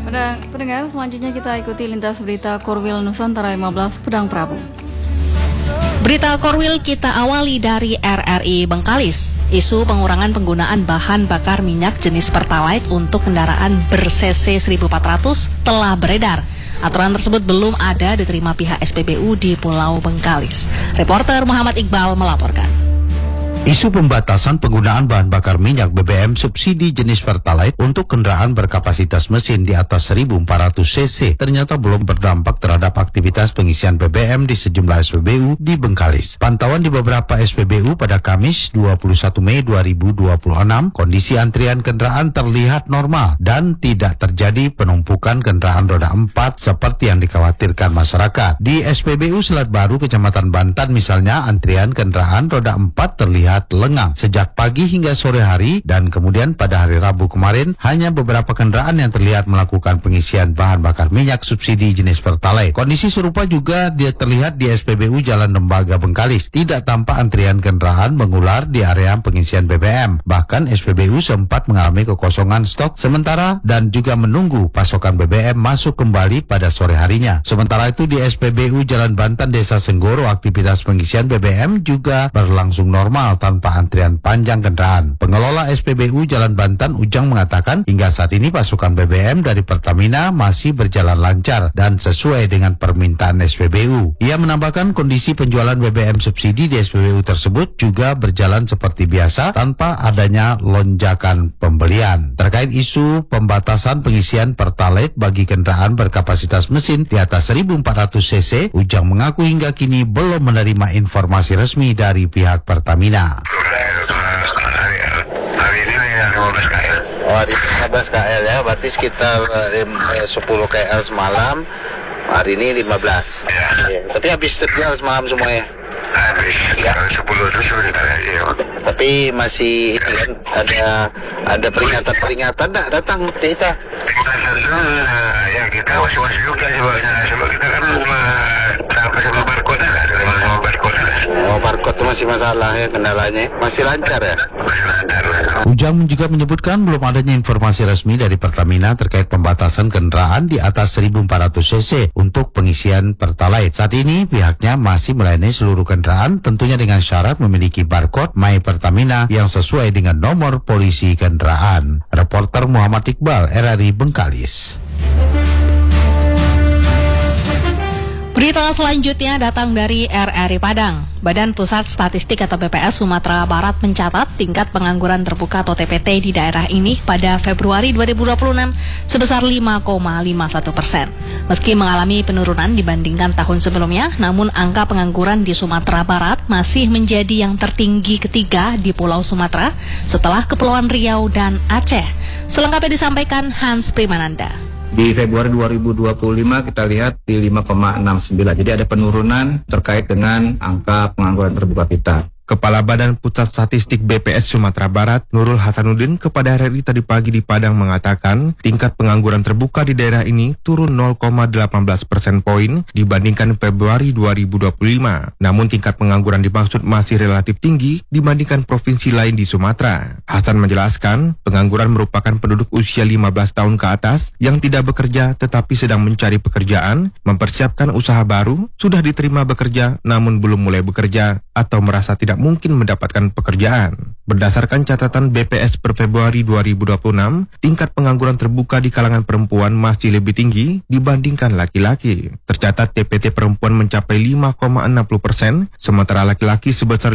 Pendengar, selanjutnya kita ikuti lintas berita Korwil Nusantara 15 Pedang Prabu. Berita Korwil kita awali dari RRI Bengkalis. Isu pengurangan penggunaan bahan bakar minyak jenis Pertalite untuk kendaraan ber-cc 1400 telah beredar. Aturan tersebut belum ada diterima pihak SPBU di Pulau Bengkalis. Reporter Muhammad Iqbal melaporkan. Isu pembatasan penggunaan bahan bakar minyak BBM subsidi jenis Pertalite untuk kendaraan berkapasitas mesin di atas 1400 cc ternyata belum berdampak terhadap aktivitas pengisian BBM di sejumlah SPBU di Bengkalis. Pantauan di beberapa SPBU pada Kamis 21 Mei 2026, kondisi antrian kendaraan terlihat normal dan tidak terjadi penumpukan kendaraan roda 4 seperti yang dikhawatirkan masyarakat. Di SPBU Selat Baru, Kecamatan Bantan misalnya, antrian kendaraan roda 4 terlihat lengang sejak pagi hingga sore hari, dan kemudian pada hari Rabu kemarin hanya beberapa kendaraan yang terlihat melakukan pengisian bahan bakar minyak subsidi jenis Pertalite. Kondisi serupa juga terlihat di SPBU Jalan Lembaga Bengkalis. Tidak tampak antrian kendaraan mengular di area pengisian BBM. Bahkan SPBU sempat mengalami kekosongan stok sementara dan juga menunggu pasokan BBM masuk kembali pada sore harinya. Sementara itu di SPBU Jalan Bantan Desa Senggoro, aktivitas pengisian BBM juga berlangsung normal tanpa antrian panjang kendaraan. Pengelola SPBU Jalan Bantan Ujang mengatakan hingga saat ini pasokan BBM dari Pertamina masih berjalan lancar dan sesuai dengan permintaan SPBU. Ia menambahkan kondisi penjualan BBM subsidi di SPBU tersebut juga berjalan seperti biasa tanpa adanya lonjakan pembelian. Terkait isu pembatasan pengisian Pertalite bagi kendaraan berkapasitas mesin di atas 1400 cc, Ujang mengaku hingga kini belum menerima informasi resmi dari pihak Pertamina. Hari ini hanya 15 KL. Oh, hari 15 KL ya, berarti sekitar 10 KL semalam, hari ini 15. Ya. Tapi habis terjual semalam semuanya? Habis, ya. 10 itu sudah ya. Tapi masih ada peringatan enggak datang kita? Peringatan itu ya kita was-was juga sebab kita kan sama barcode lah, sama barcode lah. Oh, barcode itu masih masalah ya, kendalanya masih lancar ya? Masih lancar lah. Ujang juga menyebutkan belum adanya informasi resmi dari Pertamina terkait pembatasan kendaraan di atas 1400 cc untuk pengisian Pertalite. Saat ini pihaknya masih melayani seluruh kendaraan tentunya dengan syarat memiliki barcode My Pertamina yang sesuai dengan nomor polisi kendaraan. Reporter Muhammad Iqbal, RRI Bengkalis. Berita selanjutnya datang dari RRI Padang. Badan Pusat Statistik atau BPS Sumatera Barat mencatat tingkat pengangguran terbuka atau TPT di daerah ini pada Februari 2026 sebesar 5,51%. Meski mengalami penurunan dibandingkan tahun sebelumnya, namun angka pengangguran di Sumatera Barat masih menjadi yang tertinggi ketiga di Pulau Sumatera setelah Kepulauan Riau dan Aceh. Selengkapnya disampaikan Hans Primananda. Di Februari 2025 kita lihat di 5,69. Jadi ada penurunan terkait dengan angka pengangguran terbuka kita. Kepala Badan Pusat Statistik BPS Sumatera Barat, Nurul Hasanuddin, kepada RRI tadi pagi di Padang mengatakan tingkat pengangguran terbuka di daerah ini turun 0,18 persen poin dibandingkan Februari 2025. Namun tingkat pengangguran dimaksud masih relatif tinggi dibandingkan provinsi lain di Sumatera. Hasan menjelaskan, pengangguran merupakan penduduk usia 15 tahun ke atas yang tidak bekerja tetapi sedang mencari pekerjaan, mempersiapkan usaha baru, sudah diterima bekerja namun belum mulai bekerja, atau merasa tidak mungkin mendapatkan pekerjaan. Berdasarkan catatan BPS per Februari 2026, tingkat pengangguran terbuka di kalangan perempuan masih lebih tinggi dibandingkan laki-laki. Tercatat TPT perempuan mencapai 5,60%, sementara laki-laki sebesar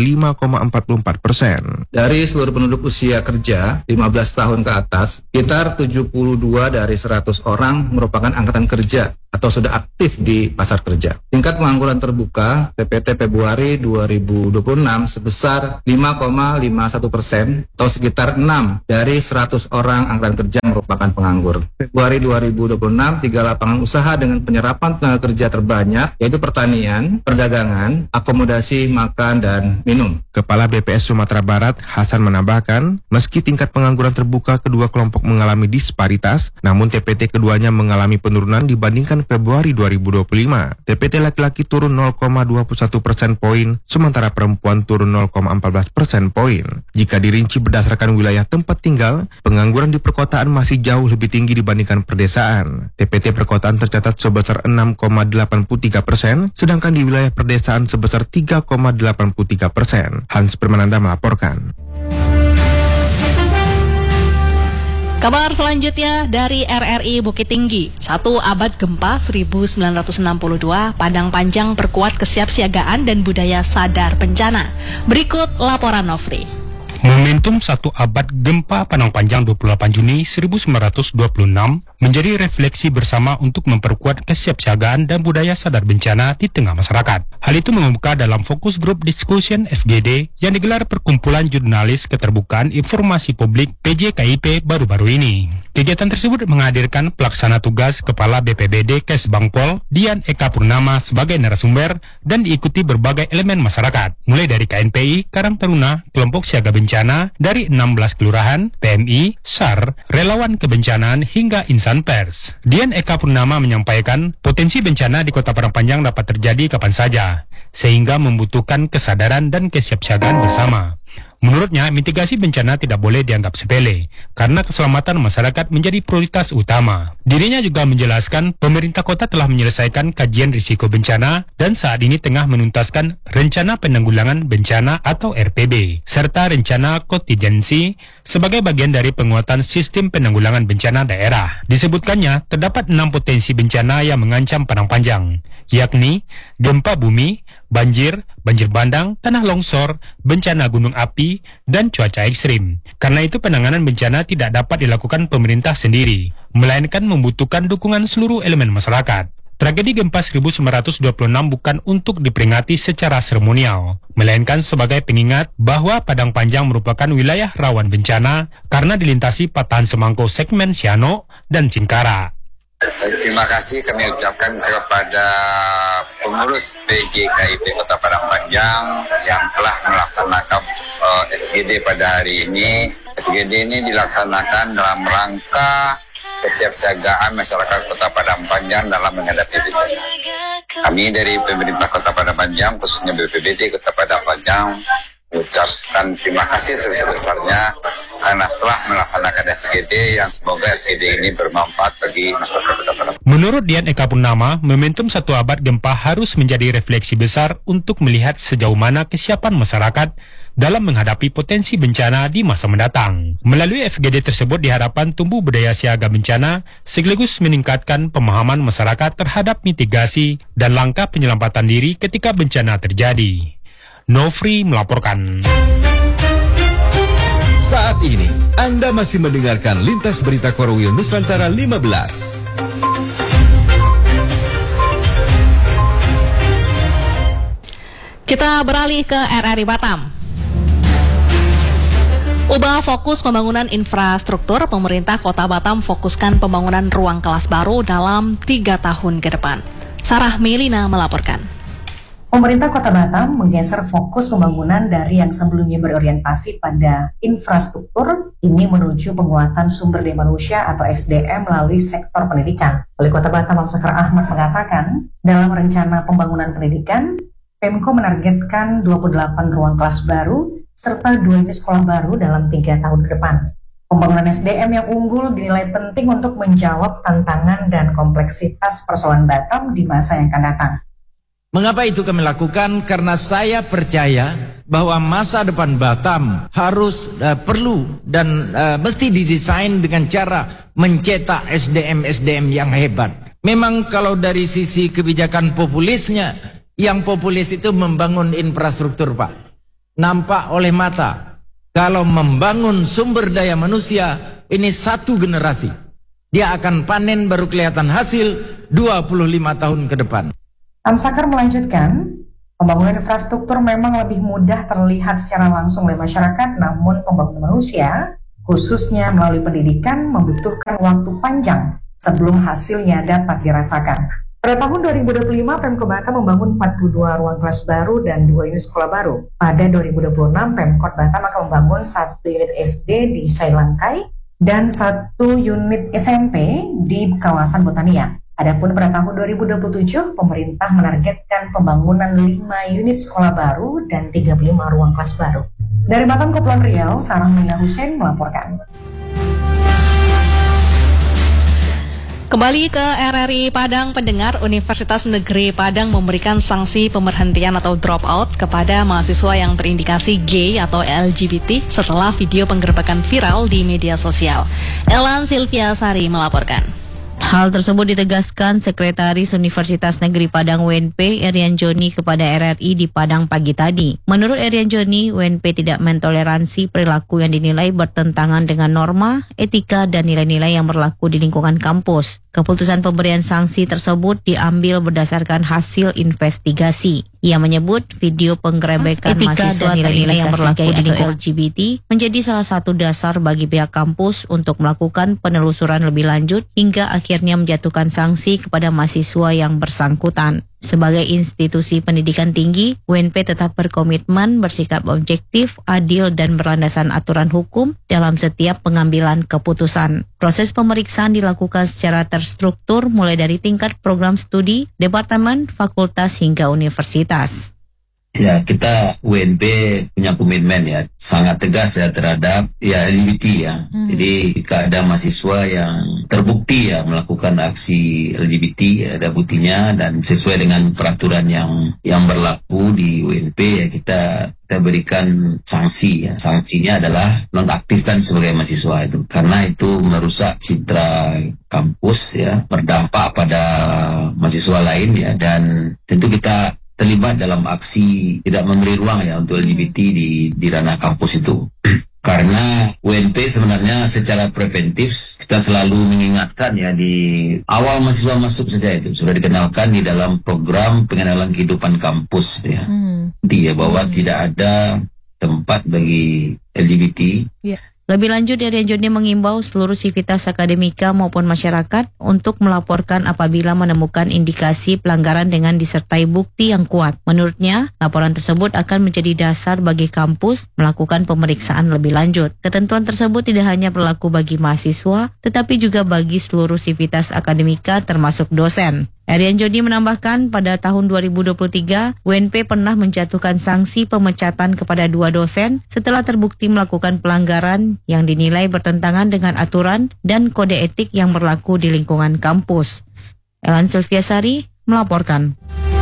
5,44%. Dari seluruh penduduk usia kerja 15 tahun ke atas, sekitar 72 dari 100 orang merupakan angkatan kerja atau sudah aktif di pasar kerja. Tingkat pengangguran terbuka TPT Februari 2026 sebesar 5,51% atau sekitar 6 dari 100 orang angkatan kerja merupakan penganggur. Februari 2026, 3 lapangan usaha dengan penyerapan tenaga kerja terbanyak yaitu pertanian, perdagangan, akomodasi, makan, dan minum. Kepala BPS Sumatera Barat, Hasan menambahkan, meski tingkat pengangguran terbuka kedua kelompok mengalami disparitas, namun TPT keduanya mengalami penurunan dibandingkan Februari 2025. TPT laki-laki turun 0,21% poin, sementara perempuan turun 0,14% poin. Jika dirinci berdasarkan wilayah tempat tinggal, pengangguran di perkotaan masih jauh lebih tinggi dibandingkan perdesaan. TPT perkotaan tercatat sebesar 6,83%, sedangkan di wilayah perdesaan sebesar 3,83%. Hans Permananda melaporkan. Kabar selanjutnya dari RRI Bukit Tinggi. 1 abad gempa 1962, Padang Panjang perkuat kesiapsiagaan dan budaya sadar bencana. Berikut laporan Nofri. Momentum 1 abad gempa Padang Panjang 28 Juni 1926 menjadi refleksi bersama untuk memperkuat kesiapsiagaan dan budaya sadar bencana di tengah masyarakat. Hal itu mengemuka dalam fokus grup discussion FGD yang digelar perkumpulan jurnalis keterbukaan informasi publik PJKIP baru-baru ini. Kegiatan tersebut menghadirkan pelaksana tugas Kepala BPBD Kes Bangpol, Dian Eka Purnama sebagai narasumber dan diikuti berbagai elemen masyarakat, mulai dari KNPI, Karang Taruna, kelompok siaga bencana dari 16 kelurahan, PMI, SAR, relawan kebencanaan hingga insan pers. Dian Eka Purnama menyampaikan potensi bencana di Kota Padang Panjang dapat terjadi kapan saja, sehingga membutuhkan kesadaran dan kesiapsiagaan bersama. Menurutnya, mitigasi bencana tidak boleh dianggap sepele, karena keselamatan masyarakat menjadi prioritas utama. Dirinya juga menjelaskan pemerintah kota telah menyelesaikan kajian risiko bencana dan saat ini tengah menuntaskan Rencana Penanggulangan Bencana atau RPB, serta Rencana Kontingensi sebagai bagian dari penguatan sistem penanggulangan bencana daerah. Disebutkannya, terdapat 6 potensi bencana yang mengancam Padang Panjang, yakni gempa bumi, banjir, banjir bandang, tanah longsor, bencana gunung api, dan cuaca ekstrim. Karena itu penanganan bencana tidak dapat dilakukan pemerintah sendiri, melainkan membutuhkan dukungan seluruh elemen masyarakat. Tragedi gempa 1926 bukan untuk diperingati secara seremonial, melainkan sebagai pengingat bahwa Padang Panjang merupakan wilayah rawan bencana karena dilintasi patahan semangko segmen Siano dan Singkara. Terima kasih kami ucapkan kepada pengurus PJKIP Kota Padang Panjang yang telah melaksanakan FGD pada hari ini. FGD ini dilaksanakan dalam rangka kesiapsiagaan masyarakat Kota Padang Panjang dalam menghadapi bencana. Kami dari pemerintah Kota Padang Panjang, khususnya BPBD Kota Padang Panjang, mengucapkan terima kasih sebesar-besarnya karena telah melaksanakan FGD yang semoga FGD ini bermanfaat bagi masyarakat Kota Padang. Menurut Dian Eka Purnama, momentum 1 abad gempa harus menjadi refleksi besar untuk melihat sejauh mana kesiapan masyarakat dalam menghadapi potensi bencana di masa mendatang. Melalui FGD tersebut diharapkan tumbuh budaya siaga bencana sekaligus meningkatkan pemahaman masyarakat terhadap mitigasi dan langkah penyelamatan diri ketika bencana terjadi. Nofri melaporkan. Saat ini, Anda masih mendengarkan Lintas Berita Korwil Nusantara 15. Kita beralih ke RRI Batam. Ubah fokus pembangunan infrastruktur, pemerintah Kota Batam fokuskan pembangunan ruang kelas baru dalam 3 tahun ke depan. Sarah Melina melaporkan. Pemerintah Kota Batam menggeser fokus pembangunan dari yang sebelumnya berorientasi pada infrastruktur, ini menuju penguatan sumber daya manusia atau SDM melalui sektor pendidikan. Wali Kota Batam Amsakar Ahmad mengatakan, dalam rencana pembangunan pendidikan, Pemko menargetkan 28 ruang kelas baru serta 2 unit sekolah baru dalam 3 tahun ke depan. Pembangunan SDM yang unggul dinilai penting untuk menjawab tantangan dan kompleksitas persoalan Batam di masa yang akan datang. Mengapa itu kami lakukan? Karena saya percaya bahwa masa depan Batam harus perlu dan mesti didesain dengan cara mencetak SDM yang hebat. Memang kalau dari sisi kebijakan populisnya, yang populis itu membangun infrastruktur, Pak. Nampak oleh mata. Kalau membangun sumber daya manusia, ini 1 generasi. Dia akan panen baru kelihatan hasil 25 tahun ke depan. Amsakar melanjutkan, pembangunan infrastruktur memang lebih mudah terlihat secara langsung oleh masyarakat, namun pembangunan manusia, khususnya melalui pendidikan, membutuhkan waktu panjang sebelum hasilnya dapat dirasakan. Pada tahun 2025, Pemko Batam membangun 42 ruang kelas baru dan 2 unit sekolah baru. Pada 2026, Pemkot Batam akan membangun 1 unit SD di Sailangkai dan 1 unit SMP di kawasan Botania. Adapun pada tahun 2027, pemerintah menargetkan pembangunan 5 unit sekolah baru dan 35 ruang kelas baru. Dari Batam, Kepulauan Riau, Sarah Mina Hussein melaporkan. Kembali ke RRI Padang, pendengar. Universitas Negeri Padang memberikan sanksi pemberhentian atau drop out kepada mahasiswa yang terindikasi gay atau LGBT setelah video penggerbekan viral di media sosial. Elan Silvia Sari melaporkan. Hal tersebut ditegaskan Sekretaris Universitas Negeri Padang UNP, Erian Joni, kepada RRI di Padang pagi tadi. Menurut Erian Joni, UNP tidak mentoleransi perilaku yang dinilai bertentangan dengan norma, etika, dan nilai-nilai yang berlaku di lingkungan kampus. Keputusan pemberian sanksi tersebut diambil berdasarkan hasil investigasi. Ia menyebut video penggerebekan mahasiswa dan nilai-nilai yang berlaku di lingkungan LGBT menjadi salah satu dasar bagi pihak kampus untuk melakukan penelusuran lebih lanjut hingga akhirnya menjatuhkan sanksi kepada mahasiswa yang bersangkutan. Sebagai institusi pendidikan tinggi, UNP tetap berkomitmen bersikap objektif, adil, dan berlandaskan aturan hukum dalam setiap pengambilan keputusan. Proses pemeriksaan dilakukan secara terstruktur mulai dari tingkat program studi, departemen, fakultas, hingga universitas. Ya, kita UNP punya komitmen ya, sangat tegas ya terhadap ya LGBT ya. Jadi jika ada mahasiswa yang terbukti ya melakukan aksi LGBT, ya, ada buktinya dan sesuai dengan peraturan yang berlaku di UNP ya kita berikan sanksi ya. Sanksinya adalah nonaktifkan sebagai mahasiswa itu karena itu merusak citra kampus ya, berdampak pada mahasiswa lain ya, dan tentu kita terlibat dalam aksi tidak memberi ruang ya untuk LGBT di ranah kampus itu. Karena UNP sebenarnya secara preventif kita selalu mengingatkan ya di awal mahasiswa masuk saja itu sudah dikenalkan di dalam program pengenalan kehidupan kampus ya. Bahwa tidak ada tempat bagi LGBT. Lebih lanjut, Erian Joni mengimbau seluruh sivitas akademika maupun masyarakat untuk melaporkan apabila menemukan indikasi pelanggaran dengan disertai bukti yang kuat. Menurutnya, laporan tersebut akan menjadi dasar bagi kampus melakukan pemeriksaan lebih lanjut. Ketentuan tersebut tidak hanya berlaku bagi mahasiswa, tetapi juga bagi seluruh sivitas akademika termasuk dosen. Erian Joni menambahkan pada tahun 2023, UNP pernah menjatuhkan sanksi pemecatan kepada 2 dosen setelah terbukti melakukan pelanggaran yang dinilai bertentangan dengan aturan dan kode etik yang berlaku di lingkungan kampus. Elan Silvia Sari melaporkan.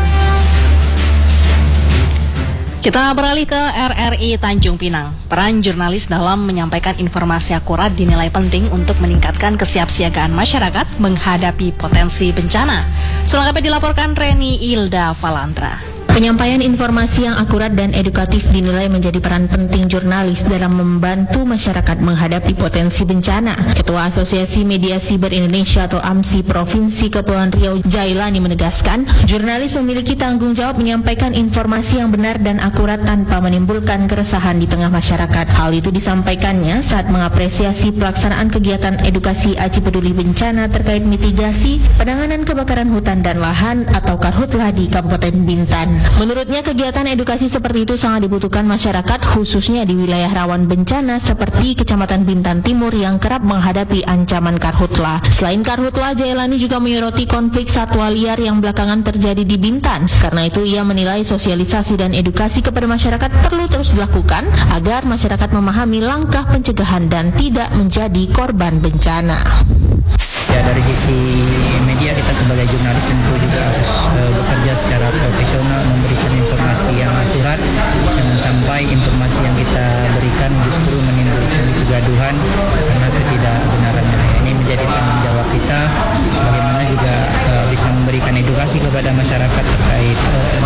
Kita beralih ke RRI Tanjung Pinang. Peran jurnalis dalam menyampaikan informasi akurat dinilai penting untuk meningkatkan kesiapsiagaan masyarakat menghadapi potensi bencana. Selengkapnya dilaporkan Reni Ilda Valantra. Penyampaian informasi yang akurat dan edukatif dinilai menjadi peran penting jurnalis dalam membantu masyarakat menghadapi potensi bencana. Ketua Asosiasi Media Siber Indonesia atau AMSI Provinsi Kepulauan Riau, Jailani, menegaskan, jurnalis memiliki tanggung jawab menyampaikan informasi yang benar dan akurat tanpa menimbulkan keresahan di tengah masyarakat. Hal itu disampaikannya saat mengapresiasi pelaksanaan kegiatan edukasi Aci Peduli Bencana terkait mitigasi penanganan kebakaran hutan dan lahan atau Karhutlah di Kabupaten Bintan. Menurutnya kegiatan edukasi seperti itu sangat dibutuhkan masyarakat khususnya di wilayah rawan bencana seperti Kecamatan Bintan Timur yang kerap menghadapi ancaman karhutla. Selain karhutla, Jailani juga menyoroti konflik satwa liar yang belakangan terjadi di Bintan. Karena itu ia menilai sosialisasi dan edukasi kepada masyarakat perlu terus dilakukan agar masyarakat memahami langkah pencegahan dan tidak menjadi korban bencana. Ya, dari sisi media kita sebagai jurnalis tentu juga harus bekerja secara profesional, memberikan informasi yang akurat, jangan sampai informasi yang kita berikan justru menimbulkan kegaduhan karena ketidakbenarannya. Ini menjadi tanggung jawab kita bagaimana juga bisa memberikan edukasi kepada masyarakat terkait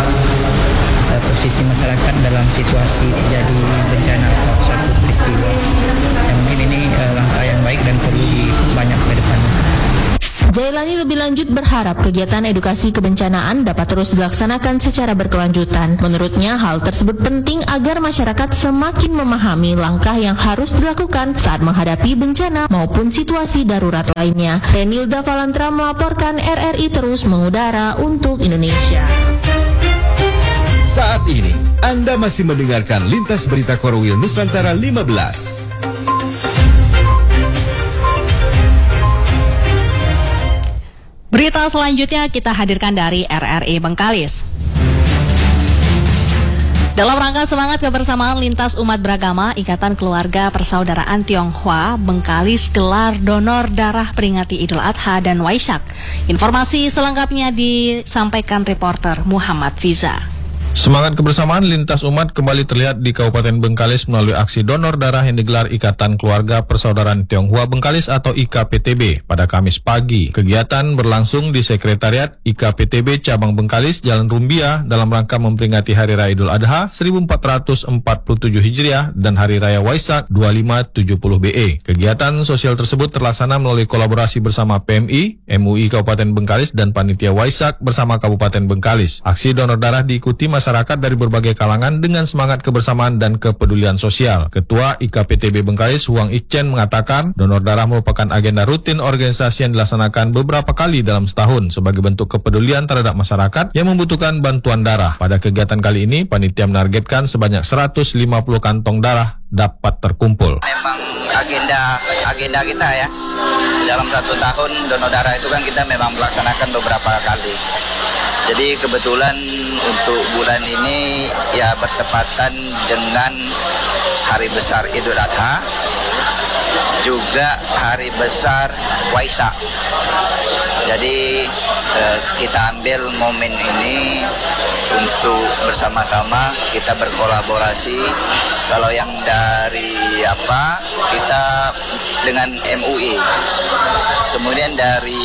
posisi masyarakat dalam situasi terjadi bencana atau suatu peristiwa. Yang mungkin ini langkah yang baik dan perlu diperbanyak ke depan. Jailani lebih lanjut berharap kegiatan edukasi kebencanaan dapat terus dilaksanakan secara berkelanjutan. Menurutnya hal tersebut penting agar masyarakat semakin memahami langkah yang harus dilakukan saat menghadapi bencana maupun situasi darurat lainnya. Renilda Valantra melaporkan, RRI terus mengudara untuk Indonesia. Saat ini, Anda masih mendengarkan Lintas Berita Korwil Nusantara 15. Berita selanjutnya kita hadirkan dari RRI Bengkalis. Dalam rangka semangat kebersamaan lintas umat beragama, Ikatan Keluarga Persaudaraan Tionghoa Bengkalis gelar donor darah peringati Idul Adha dan Waisak. Informasi selengkapnya disampaikan reporter Muhammad Fiza. Semangat kebersamaan lintas umat kembali terlihat di Kabupaten Bengkalis melalui aksi donor darah yang digelar Ikatan Keluarga Persaudaraan Tionghoa Bengkalis atau IKPTB pada Kamis pagi. Kegiatan berlangsung di Sekretariat IKPTB Cabang Bengkalis, Jalan Rumbia dalam rangka memperingati Hari Raya Idul Adha 1447 Hijriah dan Hari Raya Waisak 2570 BE. Kegiatan sosial tersebut terlaksana melalui kolaborasi bersama PMI, MUI Kabupaten Bengkalis dan Panitia Waisak bersama Kabupaten Bengkalis. Aksi donor darah diikuti masyarakat dari berbagai kalangan dengan semangat kebersamaan dan kepedulian sosial. Ketua IKPTB Bengkalis, Huang Ichen, mengatakan donor darah merupakan agenda rutin organisasi yang dilaksanakan beberapa kali dalam setahun sebagai bentuk kepedulian terhadap masyarakat yang membutuhkan bantuan darah. Pada kegiatan kali ini, panitia menargetkan sebanyak 150 kantong darah dapat terkumpul. Memang agenda kita ya, dalam 1 tahun donor darah itu kan kita memang melaksanakan beberapa kali. Jadi kebetulan untuk bulan ini ya bertepatan dengan hari besar Idul Adha, juga hari besar Waisak. Jadi kita ambil momen ini untuk bersama-sama kita berkolaborasi. Kalau yang dari kita dengan MUI, kemudian dari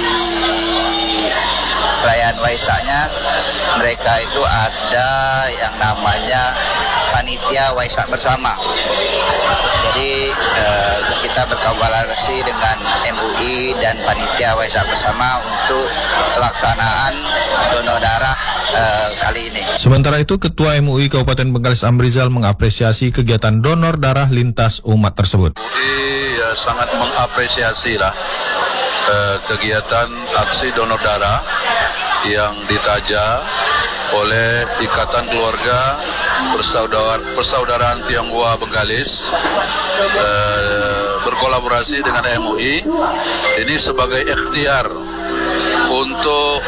perayaan Waisaknya mereka itu ada yang namanya panitia Waisak bersama. Jadi kita berkolaborasi dengan MUI dan panitia Waisak bersama untuk pelaksanaan donor darah kali ini. Sementara itu, Ketua MUI Kabupaten Bengkalis Amrizal mengapresiasi kegiatan donor darah lintas umat tersebut. MUI ya sangat mengapresiasi lah kegiatan aksi donor darah yang ditaja oleh Ikatan Keluarga Persaudaraan Tionghoa Bengkalis berkolaborasi dengan MUI ini sebagai ikhtiar untuk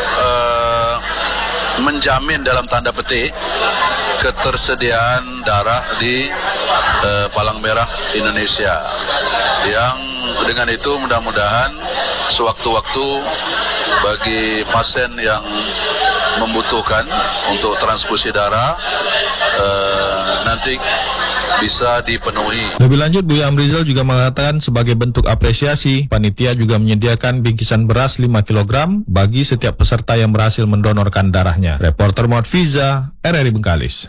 menjamin dalam tanda petik ketersediaan darah di Palang Merah Indonesia, yang dengan itu mudah-mudahan sewaktu-waktu bagi pasien yang membutuhkan untuk transfusi darah nanti bisa dipenuhi. Lebih lanjut, Buya Amrizal juga mengatakan sebagai bentuk apresiasi, panitia juga menyediakan bingkisan beras 5 kg bagi setiap peserta yang berhasil mendonorkan darahnya. Reporter Muhammad Fiza, RRI Bengkalis.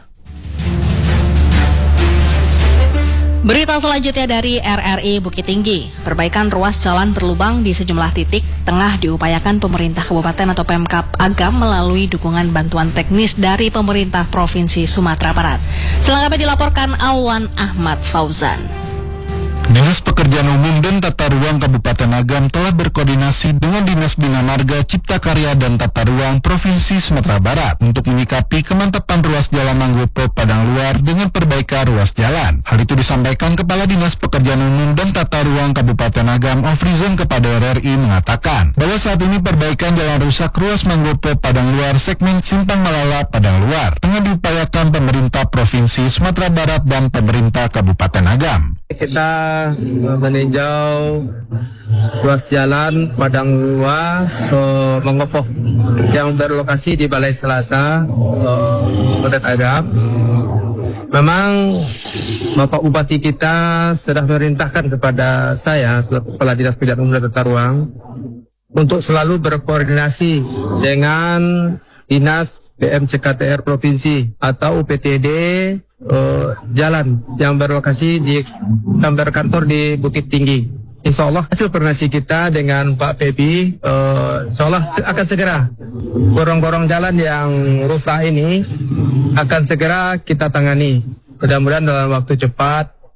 Berita selanjutnya dari RRI Bukit Tinggi. Perbaikan ruas jalan berlubang di sejumlah titik tengah diupayakan pemerintah kabupaten atau Pemkab Agam melalui dukungan bantuan teknis dari pemerintah Provinsi Sumatera Barat. Selengkapnya dilaporkan Awan Ahmad Fauzan. Dinas Pekerjaan Umum dan Tata Ruang Kabupaten Agam telah berkoordinasi dengan Dinas Bina Marga, Cipta Karya dan Tata Ruang Provinsi Sumatera Barat untuk menyikapi kemantapan ruas jalan Manggopo Padang Luar dengan perbaikan ruas jalan. Hal itu disampaikan Kepala Dinas Pekerjaan Umum dan Tata Ruang Kabupaten Agam, Ofrizon, kepada RRI mengatakan bahwa saat ini perbaikan jalan rusak ruas Manggopo Padang Luar segmen Simpang Malala Padang Luar tengah diupayakan pemerintah Provinsi Sumatera Barat dan pemerintah Kabupaten Agam. Kita meninjau ruas jalan Padang Luar Manggopo yang berlokasi di Balai Selasa, Kabupaten Agam. Memang Bapak Bupati kita sudah memerintahkan kepada saya selaku Kepala Dinas Pekerjaan Umum dan Tata Ruang untuk selalu berkoordinasi dengan Dinas PMCKTR Provinsi atau UPTD jalan yang berlokasi di kantor di Bukit Tinggi. Insya Allah hasil koordinasi kita dengan Pak Pebi, insya Allah akan segera gorong-gorong jalan yang rusak ini akan segera kita tangani. Mudah-mudahan dalam waktu cepat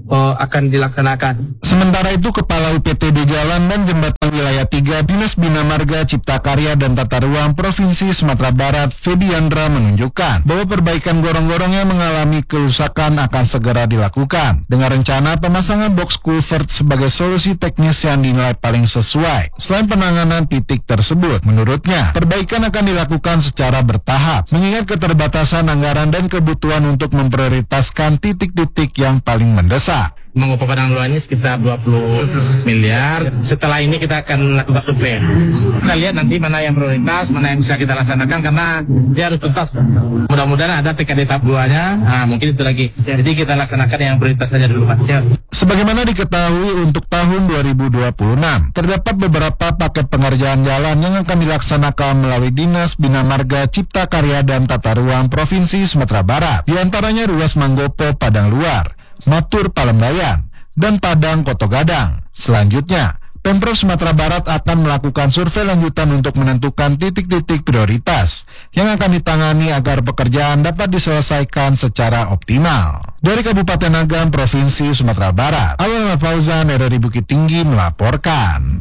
akan dilaksanakan. Sementara itu, Kepala UPTD Jalan dan Jembatan Wilayah 3 Dinas Bina Marga, Cipta Karya dan Tata Ruang Provinsi Sumatera Barat, Fediandra, menunjukkan bahwa perbaikan gorong-gorong yang mengalami kerusakan akan segera dilakukan dengan rencana pemasangan box culvert sebagai solusi teknis yang dinilai paling sesuai. Selain penanganan titik tersebut, menurutnya perbaikan akan dilakukan secara bertahap mengingat keterbatasan anggaran dan kebutuhan untuk memprioritaskan titik-titik yang paling mendesak. Mengopo Padang Luar ini sekitar 20 miliar. Setelah ini kita akan lakukan survei. Kita lihat nanti mana yang prioritas, mana yang bisa kita laksanakan karena dia harus tuntas. Mudah-mudahan ada TKD tahap 2-nya. Mungkin itu lagi. Jadi kita laksanakan yang prioritas saja dulu, Mas. Sebagaimana diketahui, untuk tahun 2026 terdapat beberapa paket pengerjaan jalan yang akan dilaksanakan melalui Dinas Bina Marga, Cipta Karya dan Tata Ruang Provinsi Sumatera Barat. Di antaranya ruas Manggopo Padang Luar, Matur Palembayan, dan Padang Koto Gadang. Selanjutnya, Pemprov Sumatera Barat akan melakukan survei lanjutan untuk menentukan titik-titik prioritas yang akan ditangani agar pekerjaan dapat diselesaikan secara optimal. Dari Kabupaten Agam, Provinsi Sumatera Barat, Awal Fauzan, RRI Bukit Tinggi melaporkan.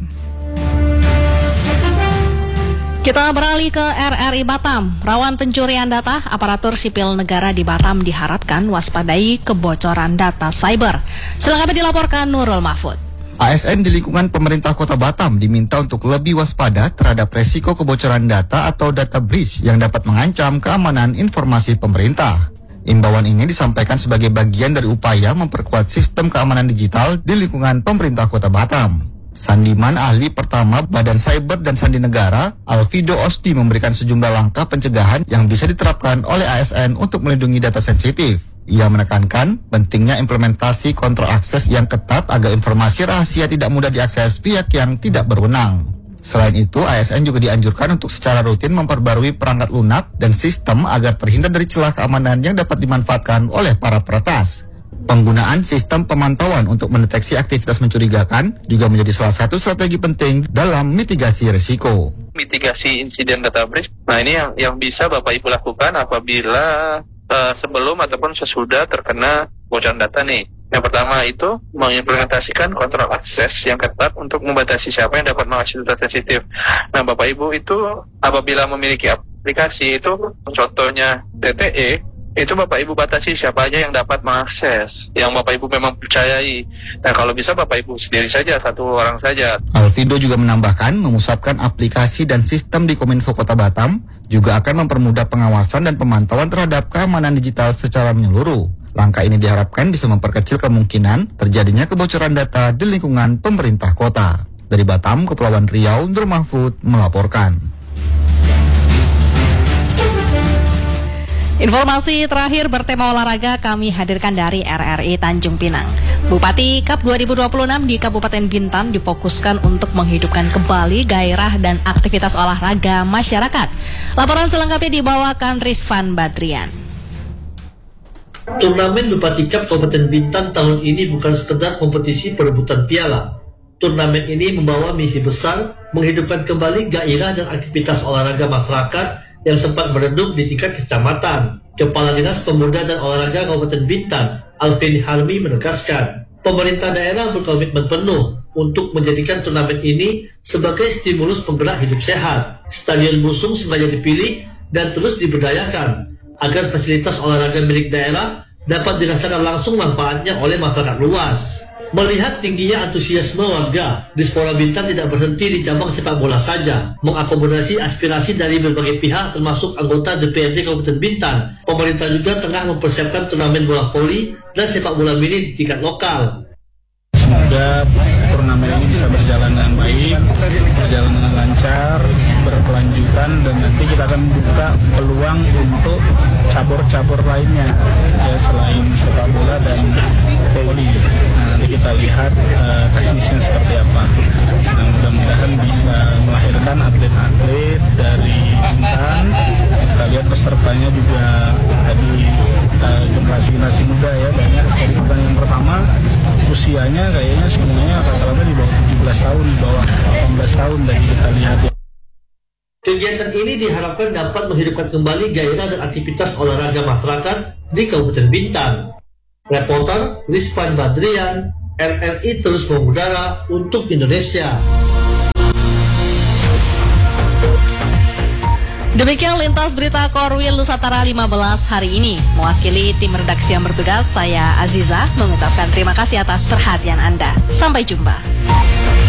Kita beralih ke RRI Batam. Rawan pencurian data, aparatur sipil negara di Batam diharapkan waspadai kebocoran data cyber. Selengkapnya dilaporkan Nurul Mahfud. ASN di lingkungan pemerintah Kota Batam diminta untuk lebih waspada terhadap resiko kebocoran data atau data breach yang dapat mengancam keamanan informasi pemerintah. Imbauan ini disampaikan sebagai bagian dari upaya memperkuat sistem keamanan digital di lingkungan pemerintah Kota Batam. Sandiman, ahli pertama Badan Cyber dan Sandi Negara, Alvido Osti, memberikan sejumlah langkah pencegahan yang bisa diterapkan oleh ASN untuk melindungi data sensitif. Ia menekankan pentingnya implementasi kontrol akses yang ketat agar informasi rahasia tidak mudah diakses pihak yang tidak berwenang. Selain itu, ASN juga dianjurkan untuk secara rutin memperbarui perangkat lunak dan sistem agar terhindar dari celah keamanan yang dapat dimanfaatkan oleh para peretas. Penggunaan sistem pemantauan untuk mendeteksi aktivitas mencurigakan juga menjadi salah satu strategi penting dalam mitigasi risiko. Mitigasi insiden data breach, nah ini yang bisa Bapak Ibu lakukan apabila sebelum ataupun sesudah terkena bocoran data nih. Yang pertama itu mengimplementasikan kontrol akses yang ketat untuk membatasi siapa yang dapat mengakses data sensitif. Nah Bapak Ibu itu apabila memiliki aplikasi itu, contohnya TTE, itu Bapak Ibu batasi siapa aja yang dapat mengakses, yang Bapak Ibu memang percayai. Nah kalau bisa Bapak Ibu sendiri saja, satu orang saja. Alvido juga menambahkan memusatkan aplikasi dan sistem di Kominfo Kota Batam juga akan mempermudah pengawasan dan pemantauan terhadap keamanan digital secara menyeluruh. Langkah ini diharapkan bisa memperkecil kemungkinan terjadinya kebocoran data di lingkungan pemerintah kota. Dari Batam, Kepulauan Riau, Nur Mahfud melaporkan. Informasi terakhir bertema olahraga kami hadirkan dari RRI Tanjung Pinang. Bupati Cup 2026 di Kabupaten Bintan difokuskan untuk menghidupkan kembali gairah dan aktivitas olahraga masyarakat. Laporan selengkapnya dibawakan Rizvan Badrian. Turnamen Bupati Cup Kabupaten Bintan tahun ini bukan sekedar kompetisi perebutan piala. Turnamen ini membawa misi besar menghidupkan kembali gairah dan aktivitas olahraga masyarakat yang sempat meredup di tingkat kecamatan. Kepala Dinas Pemuda dan Olahraga Kabupaten Bintan, Alvin Harmi, menegaskan, pemerintah daerah berkomitmen penuh untuk menjadikan turnamen ini sebagai stimulus penggerak hidup sehat. Stadion Busung sengaja dipilih dan terus diberdayakan agar fasilitas olahraga milik daerah dapat dirasakan langsung manfaatnya oleh masyarakat luas. Melihat tingginya antusiasme warga, Dispora Bintan tidak berhenti di cabang sepak bola saja. Mengakomodasi aspirasi dari berbagai pihak termasuk anggota DPRD Kabupaten Bintan, pemerintah juga tengah mempersiapkan turnamen bola voli dan sepak bola mini di tingkat lokal. Semoga turnamen ini bisa berjalan dengan baik, berjalan dengan lancar, berkelanjutan, dan nanti kita akan buka peluang untuk cabur-cabur lainnya, ya selain sepak bola dan voli. Nah, nanti kita lihat teknisnya seperti apa. Nah, mudah-mudahan bisa melahirkan atlet-atlet dari Bintan. Kita lihat pesertanya juga tadi generasi muda ya, banyak. Dari pertandingan pertama usianya kayaknya semuanya rata-rata di bawah 17 tahun, di bawah 18 tahun dan kita lihat ya. Kegiatan ini diharapkan dapat menghidupkan kembali gairah dan aktivitas olahraga masyarakat di Kabupaten Bintan. Reporter Rizwan Badrian, RRI terus mengudara untuk Indonesia. Demikian lintas berita Korwil Nusantara 15 hari ini. Mewakili tim redaksi yang bertugas, saya Aziza mengucapkan terima kasih atas perhatian Anda. Sampai jumpa.